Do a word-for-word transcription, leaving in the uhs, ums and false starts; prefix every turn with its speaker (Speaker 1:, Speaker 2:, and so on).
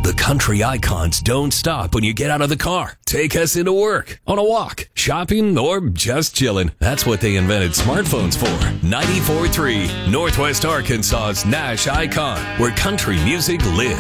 Speaker 1: The country icons don't stop when you get out of the car. Take us into work, on a walk, shopping, or just chilling. That's what they invented smartphones for. ninety-four point three, Northwest Arkansas's Nash Icon, where country music lives.